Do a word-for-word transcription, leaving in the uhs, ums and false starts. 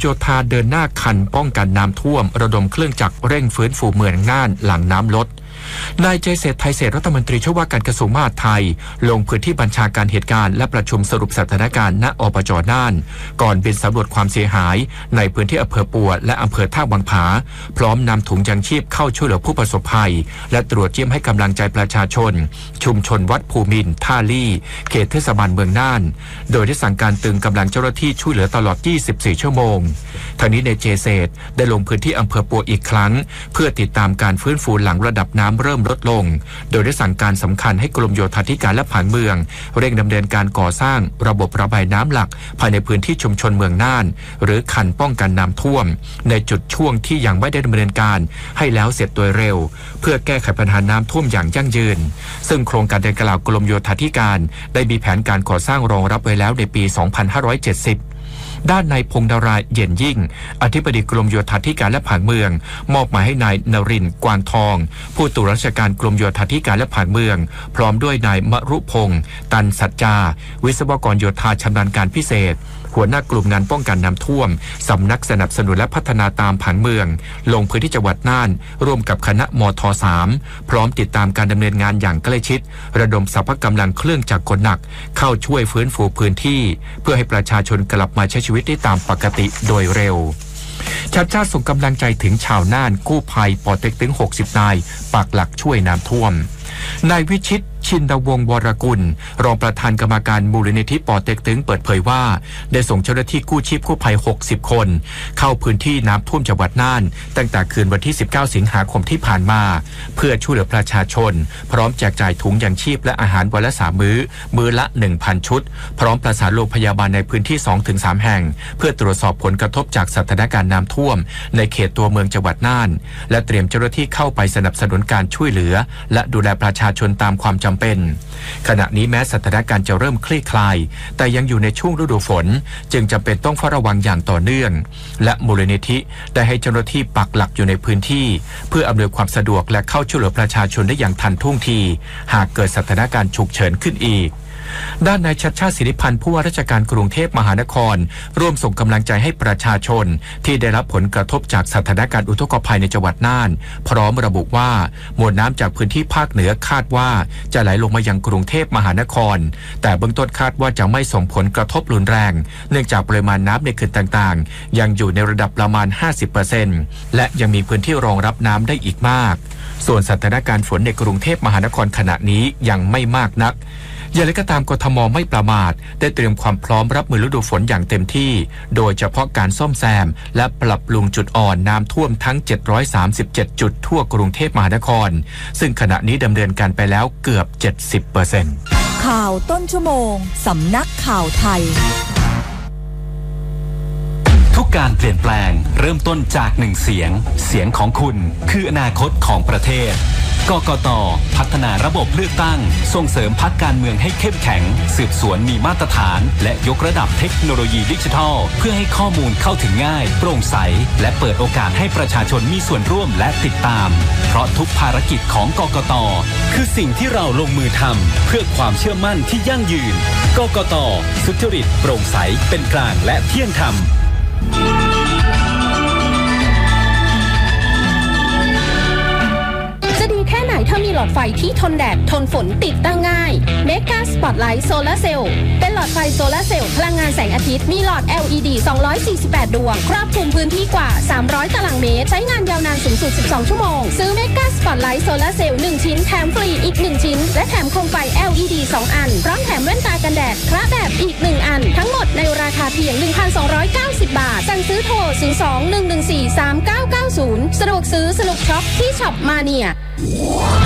โยธาเดินหน้าคันป้องกันน้ำท่วมระดมเครื่องจักรเร่งฟื้นฟูเมืองน่านหลังน้ำลดนายเจษฎไทยเศรษฐรัฐมนตรีช่วยว่าการกระทรวงมหาดไทยลงพื้นที่บัญชาการเหตุการณ์และประชุมสรุปสถานการณ์ณอบจ.น่านก่อนบินสำรวจความเสียหายในพื้นที่อำเภอปัวและอำเภอท่าวังผาพร้อมนำถุงยังชีพเข้าช่วยเหลือผู้ประสบภัยและตรวจเยี่ยมให้กำลังใจประชาชนชุมชนวัดภูมินทร์ท่าลี่เขตเทศบาลเมืองน่านโดยได้สั่งการตึงกำลังเจ้าหน้าที่ช่วยเหลือตลอดยี่สิบสี่ชั่วโมงทางนี้ในเจเษฎได้ลงพื้นที่อำเภอปัวอีกครั้งเพื่อติดตามการฟื้นฟูหลังระดับน้ำเริ่มลดลงโดยได้สั่งการสำคัญให้กรมโยธาธิการและผังเมืองเร่งดำเนินการก่อสร้างระบบระบายน้ำหลักภายในพื้นที่ชุมชนเมืองน่านหรือคันป้องกันน้ำท่วมในจุดช่วงที่ยังไม่ได้ดำเนินการให้แล้วเสร็จโดยเร็วเพื่อแก้ไขปัญหาน้ำท่วมอย่างยั่งยืนซึ่งโครงการดังกล่าวกรมโยธาธิการได้มีแผนการก่อสร้างรองรับไว้แล้วในปี สองพันห้าร้อยเจ็ดสิบด้านนายพงษ์ดารายเย็นยิ่งอธิบดีกรมโยธาธิการและผังเมืองมอบหมายให้นายนรินทร์กวางทองผู้ตรวจราชการกรมโยธาธิการและผังเมืองพร้อมด้วยนายมรุพงษ์ตันสัจจาวิศวกรโยธาชำนาญการพิเศษหัวหน้ากลุ่มงานป้องกันน้ำท่วมสำนักสนับสนุนและพัฒนาตามผังเมืองลงพื้นที่จังหวัดน่านร่วมกับคณะมท สาม พร้อมติดตามการดำเนินงานอย่างใกล้ชิดระดมสรรพกำลังเครื่องจักรกลหนักเข้าช่วยฟื้นฟูพื้นที่เพื่อให้ประชาชนกลับมาใช้ชีวิตได้ตามปกติโดยเร็วชาติชาติส่งกำลังใจถึงชาวน่านกู้ภัยปอเต็กตึงหกสิบนายปักหลักช่วยน้ำท่วมนายวิชิตชินดาวงศ์วรกุลรองประธานกรรมการมูลนิธิปอเต็กตึงเปิดเผยว่าได้ส่งเจ้าหน้าที่กู้ชีพกู้ภัยหกสิบคนเข้าพื้นที่น้ำท่วมจังหวัดน่านตั้งแต่คืนวันที่สิบเก้าสิงหาคมที่ผ่านมาเพื่อช่วยเหลือประชาชนพร้อมแจกจ่ายถุงยังชีพและอาหารวันละสามมื้อมื้อละ หนึ่งพัน ชุดพร้อมประสานโรงพยาบาลในพื้นที่ สองถึงสาม แห่งเพื่อตรวจสอบผลกระทบจากสถานการณ์น้ำท่วมในเขตตัวเมืองจังหวัดน่านและเตรียมเจ้าหน้าที่เข้าไปสนับสนุนการช่วยเหลือและดูแลประชาชนตามความจำเป็นขณะนี้แม้สถานการณ์จะเริ่มคลี่คลายแต่ยังอยู่ในช่วงฤดูฝนจึงจำเป็นต้องเฝ้าระวังอย่างต่อเนื่องและมูลนิธิได้ให้เจ้าหน้าที่ปักหลักอยู่ในพื้นที่เพื่ออำนวยความสะดวกและเข้าช่วยเหลือประชาชนได้อย่างทันท่วงทีหากเกิดสถานการณ์ฉุกเฉินขึ้นอีกด้านนายชัชชาติสิริพันธ์ผู้ว่าราชการกรุงเทพมหานครร่วมส่งกำลังใจให้ประชาชนที่ได้รับผลกระทบจากสถานการณ์อุทกภัยในจังหวัดน่านพร้อมระบุว่ามวลน้ำจากพื้นที่ภาคเหนือคาดว่าจะไหลลงมายังกรุงเทพมหานครแต่เบื้องต้นคาดว่าจะไม่ส่งผลกระทบรุนแรงเนื่องจากปริมาณน้ำในเขื่อนต่างๆยังอยู่ในระดับประมาณ ห้าสิบเปอร์เซ็นต์ และยังมีพื้นที่รองรับน้ำได้อีกมากส่วนสถานการณ์ฝนในกรุงเทพมหานครขณะนี้ยังไม่มากนักอย่างไรก็ตามกทมไม่ประมาทได้เตรียมความพร้อมรับมือฤดูฝนอย่างเต็มที่โดยเฉพาะการซ่อมแซมและปรับปรุงจุดอ่อนน้ำท่วมทั้งเจ็ดร้อยสามสิบเจ็ดจุดทั่วกรุงเทพมหานครซึ่งขณะนี้ดำเนินการไปแล้วเกือบ เจ็ดสิบเปอร์เซ็นต์ข่าวต้นชั่วโมงสำนักข่าวไทยทุกการเปลี่ยนแปลงเริ่มต้นจากหนึ่งเสียงเสียงของคุณคืออนาคตของประเทศกกต.พัฒนาระบบเลือกตั้งส่งเสริมพรรคการเมืองให้เข้มแข็งสืบสวนมีมาตรฐานและยกระดับเทคโนโลยีดิจิทัลเพื่อให้ข้อมูลเข้าถึงง่ายโปร่งใสและเปิดโอกาสให้ประชาชนมีส่วนร่วมและติดตามเพราะทุกภารกิจของกกต.คือสิ่งที่เราลงมือทำเพื่อความเชื่อมั่นที่ยั่งยืนกกต.สุจริตโปร่งใสเป็นกลางและเที่ยงธรรมถ้ามีหลอดไฟที่ทนแดดทนฝนติดตั้งง่าย Mega Spotlight Solar Cell เป็นหลอดไฟโซลาร์เซลล์พลังงานแสงอาทิตย์มีหลอด แอล อี ดี สองร้อยสี่สิบแปด ดวงครอบคลุมพื้นที่กว่าสามร้อยตารางเมตรใช้งานยาวนานสูงสุดสิบสองชั่วโมงซื้อ Mega Spotlight Solar Cell หนึ่งชิ้นแถมฟรีอีกหนึ่งชิ้นและแถมโคมไฟ แอล อี ดี สองอันพร้อมแถมแว่นตากันแดดคละแบบอีกหนึ่งอันทั้งหมดในราคาเพียง หนึ่งพันสองร้อยเก้าสิบ บาทสั่งซื้อโทรศูนย์ สอง หนึ่ง หนึ่ง สี่ สาม เก้า เก้า ศูนย์สะดวกซื้อสนุกช็อปที่ช็อปมาเนีย